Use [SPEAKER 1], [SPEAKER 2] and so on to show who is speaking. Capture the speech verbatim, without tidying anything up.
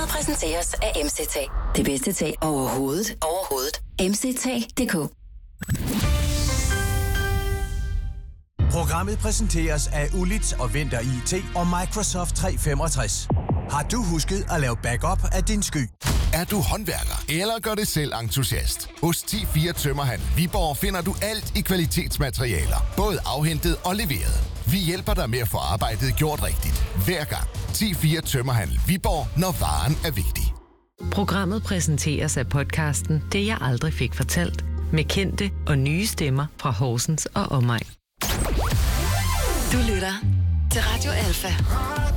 [SPEAKER 1] Programmet præsenteres af M C T. Det bedste tag overhovedet. Overhovedet. M C T punktum d k.
[SPEAKER 2] Programmet præsenteres af Ulit og Vinter I T og Microsoft tre femogtres. Har du husket at lave backup af din sky?
[SPEAKER 3] Er du håndværker eller gør det selv entusiast? Hos ti fire Tømmerhandel Viborg finder du alt i kvalitetsmaterialer, både afhentet og leveret. Vi hjælper dig med at få arbejdet gjort rigtigt. Hver gang. ti fire Tømmerhandel Viborg, når varen er vigtig.
[SPEAKER 4] Programmet præsenteres af podcasten Det jeg aldrig fik fortalt, med kendte og nye stemmer fra Horsens og omegn.
[SPEAKER 1] Du lytter til Radio Alfa.